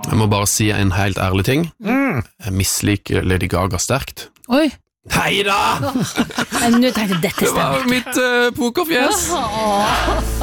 Jeg må bare si en helt ærlig ting. Jeg misliker Lady Gaga sterkt. Oi. Neida! Nå tenkte jeg dette Det var mitt pokerfjes.